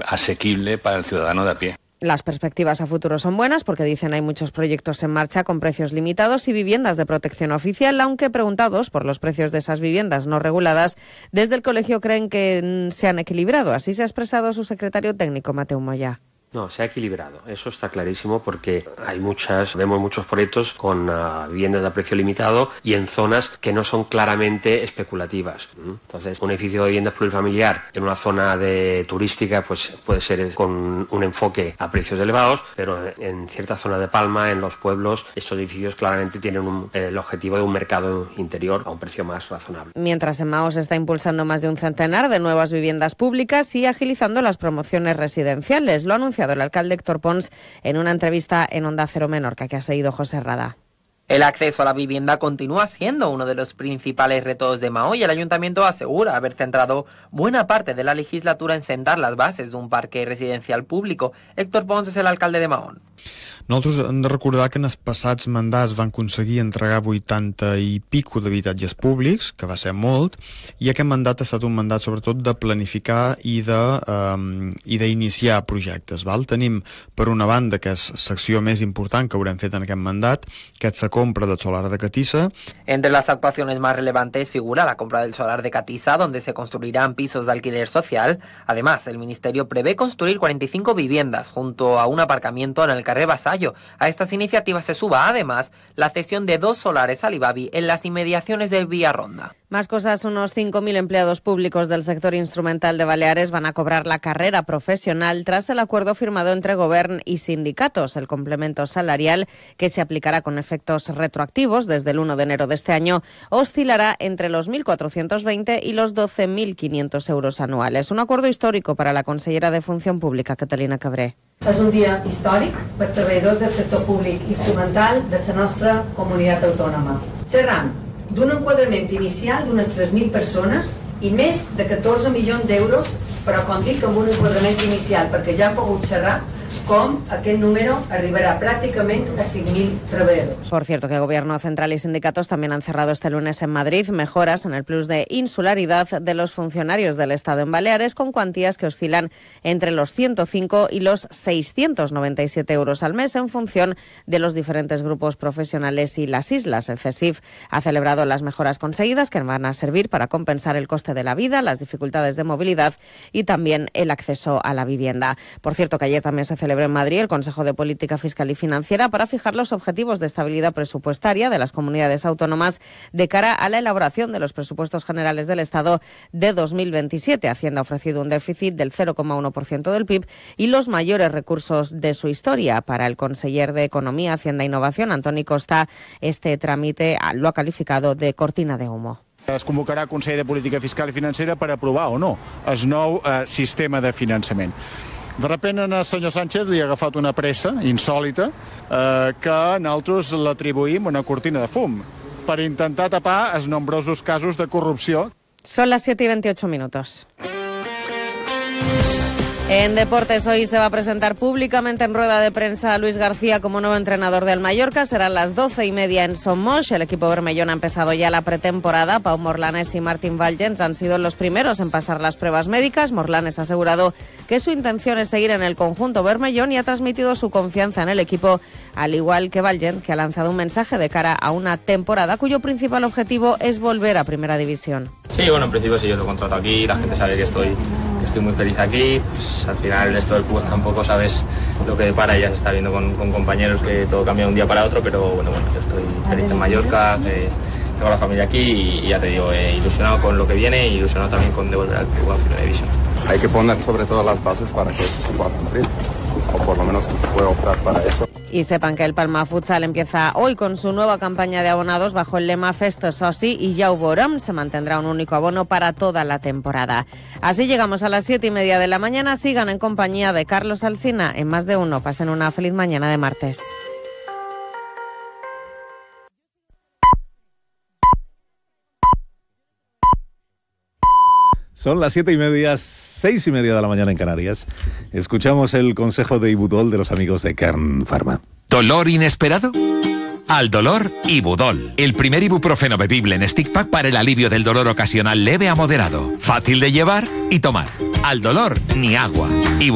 asequible para el ciudadano de a pie. Las perspectivas a futuro son buenas porque dicen hay muchos proyectos en marcha con precios limitados y viviendas de protección oficial, aunque preguntados por los precios de esas viviendas no reguladas, desde el colegio creen que se han equilibrado. Así se ha expresado su secretario técnico, Mateu Moya. No, se ha equilibrado, eso está clarísimo porque vemos muchos proyectos con viviendas de precio limitado y en zonas que no son claramente especulativas. Entonces, un edificio de viviendas plurifamiliar en una zona turística pues puede ser con un enfoque a precios elevados, pero en ciertas zonas de Palma, en los pueblos, estos edificios claramente tienen el objetivo de un mercado interior a un precio más razonable. Mientras en Mao se está impulsando más de un centenar de nuevas viviendas públicas y agilizando las promociones residenciales. Lo ha anunciado el alcalde Héctor Pons en una entrevista en Onda Cero Menorca que ha seguido José Rada. El acceso a la vivienda continúa siendo uno de los principales retos de Mao y el ayuntamiento asegura haber centrado buena parte de la legislatura en sentar las bases de un parque residencial público. Héctor Pons és el alcalde de Mahón. Nosaltres hem de recordar que en els passats mandats van aconseguir entregar 80 i pico d'habitatges públics, que va ser molt, i aquest mandat ha estat un mandat sobretot de planificar i d'iniciar projectes. Tenim, per una banda, que és la secció més important que haurem fet en aquest mandat, que és la compra del solar de Catissa. Entre las actuaciones más relevantes figura la compra del solar de Catissa, donde se construirán pisos de alquiler social. Además, el Ministerio prevé construir 45 viviendas junto a un aparcamiento en el carrer Vasallo. A estas iniciativas se suba, además, la cesión de 2 solares al Ibavi en las inmediaciones del Villarronda. Más cosas, unos 5.000 empleados públicos del sector instrumental de Baleares van a cobrar la carrera profesional tras el acuerdo firmado entre Govern y sindicatos. El complemento salarial, que se aplicará con efectos retroactivos desde el 1 de enero de este año, oscilará entre los 1.420 y los 12.500 euros anuales. Un acuerdo histórico para la consellera de Función Pública, Catalina Cabré. És un dia històric pels treballadors del sector públic instrumental de la nostra comunitat autònoma. Xerram d'un enquadrament inicial d'unes 3.000 persones i més de 14 milions d'euros, però com dic, amb un enquadrament inicial, perquè ja hem pogut xerrar com aquest número arribará prácticamente a 5.000 treballadors. Por cierto, que Gobierno Central y sindicatos también han cerrado este lunes en Madrid mejoras en el plus de insularidad de los funcionarios del Estado en Baleares, con cuantías que oscilan entre los 105 y los 697 euros al mes en función de los diferentes grupos profesionales y las islas. El CESIF ha celebrado las mejoras conseguidas que van a servir para compensar el coste de la vida, las dificultades de movilidad y también el acceso a la vivienda. Por cierto, que ayer también se celebró en Madrid el Consejo de Política Fiscal y Financiera para fijar los objetivos de estabilidad presupuestaria de las comunidades autónomas de cara a la elaboración de los presupuestos generales del Estado de 2027. Hacienda ha ofrecido un déficit del 0,1% del PIB y los mayores recursos de su historia. Para el conseller de Economía, Hacienda e Innovación, Antoni Costa, este trámite lo ha calificado de cortina de humo. Es convocarà Consell de Política Fiscal i Financera per aprovar o no el nou sistema de finançament. De repente al senyor Sánchez li ha agafat una pressa insòlita que nosaltres l'atribuïm una cortina de fum per intentar tapar els nombrosos casos de corrupció. Son las 7:28 minutos. En deportes, hoy se va a presentar públicamente en rueda de prensa Luis García como nuevo entrenador del Mallorca. Serán las 12:30 en Somos. El equipo bermellón ha empezado ya la pretemporada. Pau Morlanes y Martín Valgens han sido los primeros en pasar las pruebas médicas. Morlanes ha asegurado que su intención es seguir en el conjunto bermellón y ha transmitido su confianza en el equipo, al igual que Valgens, que ha lanzado un mensaje de cara a una temporada cuyo principal objetivo es volver a Primera División. Sí, bueno, en principio sí, yo lo contrato aquí, la gente sabe que estoy muy feliz aquí, pues al final esto del fútbol tampoco sabes lo que depara, ya se está viendo con compañeros que todo cambia de un día para otro, pero bueno, yo estoy feliz en Mallorca, tengo la familia aquí y ya te digo, ilusionado con lo que viene y ilusionado también con devolver al club a Primera División. Hay que poner sobre todo las bases para que eso se pueda cumplir, o por lo menos que se pueda optar para eso. Y sepan que el Palma Futsal empieza hoy con su nueva campaña de abonados bajo el lema Festo Soci y Ja ho veurem. Se mantendrá un único abono para toda la temporada. Así llegamos a las 7:30 de la mañana. Sigan en compañía de Carlos Alsina en Más de Uno. Pasen una feliz mañana de martes. Son las 7:30, 6:30 de la mañana en Canarias. Escuchamos el consejo de Ibudol de los amigos de Kern Pharma. ¿Dolor inesperado? Al dolor, Ibudol. El primer ibuprofeno bebible en stick pack para el alivio del dolor ocasional leve a moderado. Fácil de llevar y tomar. Al dolor, ni agua.